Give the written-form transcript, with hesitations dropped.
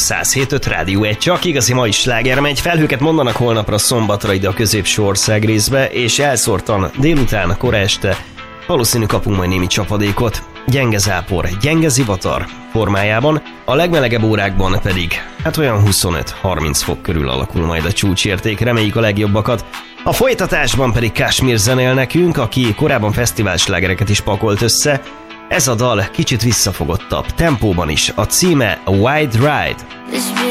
107.5 Rádió 1, csak igazi mai sláger megy. Felhőket mondanak holnapra, szombatra ide a középső ország részbe, és elszórtan délután, kora este valószínű kapunk majd némi csapadékot. Gyenge zápor, gyenge zivatar formájában, a legmelegebb órákban pedig olyan 25-30 fok körül alakul majd a csúcsérték, reméljük a legjobbakat. A folytatásban pedig Kashmir zenél nekünk, aki korábban fesztiválslágereket is pakolt össze. Ez a dal kicsit visszafogottabb tempóban is, a címe a Wide Ride.